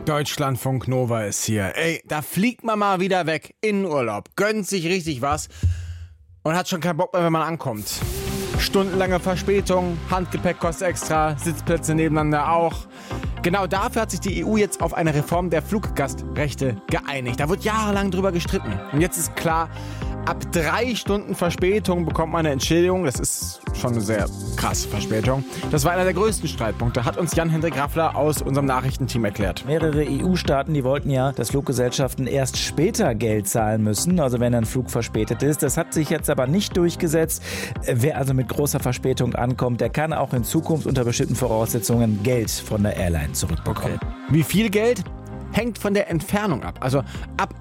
Deutschlandfunk Nova ist hier. Ey, da fliegt man mal wieder weg in Urlaub, gönnt sich richtig was und hat schon keinen Bock mehr, wenn man ankommt. Stundenlange Verspätung, Handgepäck kostet extra, Sitzplätze nebeneinander auch. Genau dafür hat sich die EU jetzt auf eine Reform der Fluggastrechte geeinigt. Da wird jahrelang drüber gestritten. Und jetzt ist klar, ab 3 Stunden Verspätung bekommt man eine Entschädigung. Das ist schon eine sehr krasse Verspätung. Das war einer der größten Streitpunkte, hat uns Jan-Hendrik Raffler aus unserem Nachrichtenteam erklärt. Mehrere EU-Staaten, die wollten ja, dass Fluggesellschaften erst später Geld zahlen müssen, also wenn ein Flug verspätet ist. Das hat sich jetzt aber nicht durchgesetzt. Wer also mit großer Verspätung ankommt, der kann auch in Zukunft unter bestimmten Voraussetzungen Geld von der Airline zurückbekommen. Okay. Wie viel Geld? Hängt von der Entfernung ab. Also ab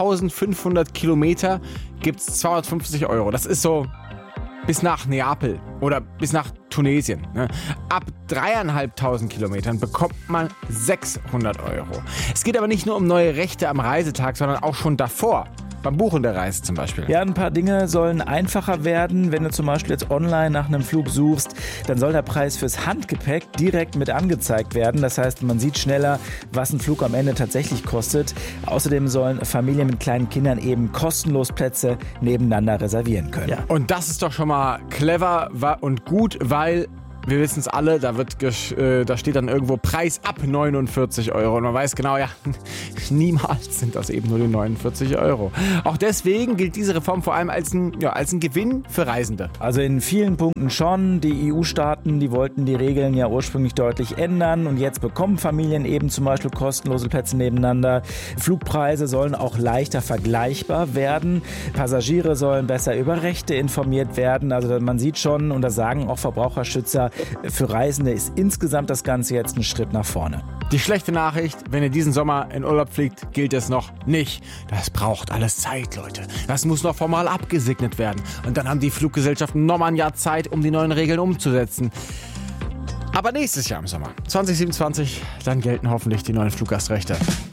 1500 Kilometer gibt es 250 Euro. Das ist so bis nach Neapel oder bis nach Tunesien. Ne? Ab 3.500 Kilometern bekommt man 600 Euro. Es geht aber nicht nur um neue Rechte am Reisetag, sondern auch schon davor. Beim Buchen der Reise zum Beispiel. Ja, ein paar Dinge sollen einfacher werden. Wenn du zum Beispiel jetzt online nach einem Flug suchst, dann soll der Preis fürs Handgepäck direkt mit angezeigt werden. Das heißt, man sieht schneller, was ein Flug am Ende tatsächlich kostet. Außerdem sollen Familien mit kleinen Kindern eben kostenlos Plätze nebeneinander reservieren können. Ja. Und das ist doch schon mal clever und gut, weil wir wissen es alle, da steht dann irgendwo Preis ab 49 Euro. Und man weiß genau, ja, niemals sind das eben nur die 49 Euro. Auch deswegen gilt diese Reform vor allem als ein Gewinn für Reisende. Also in vielen Punkten schon. Die EU-Staaten, die wollten die Regeln ja ursprünglich deutlich ändern. Und jetzt bekommen Familien eben zum Beispiel kostenlose Plätze nebeneinander. Flugpreise sollen auch leichter vergleichbar werden. Passagiere sollen besser über Rechte informiert werden. Also man sieht schon, und das sagen auch Verbraucherschützer, für Reisende ist insgesamt das Ganze jetzt ein Schritt nach vorne. Die schlechte Nachricht, wenn ihr diesen Sommer in Urlaub fliegt, gilt es noch nicht. Das braucht alles Zeit, Leute. Das muss noch formal abgesegnet werden. Und dann haben die Fluggesellschaften noch mal ein Jahr Zeit, um die neuen Regeln umzusetzen. Aber nächstes Jahr im Sommer, 2027, dann gelten hoffentlich die neuen Fluggastrechte.